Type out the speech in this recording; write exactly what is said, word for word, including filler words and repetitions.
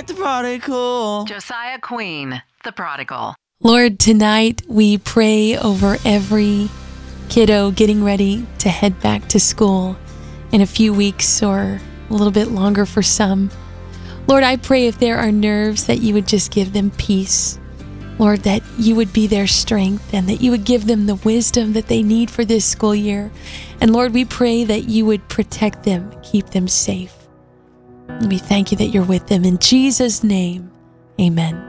the prodigal. Josiah Queen, the prodigal. Lord, tonight we pray over every kiddo getting ready to head back to school in a few weeks or a little bit longer for some. Lord, I pray if there are nerves that you would just give them peace. Lord, that you would be their strength and that you would give them the wisdom that they need for this school year. And Lord, we pray that you would protect them, keep them safe. And we thank you that you're with them. In Jesus' name, amen.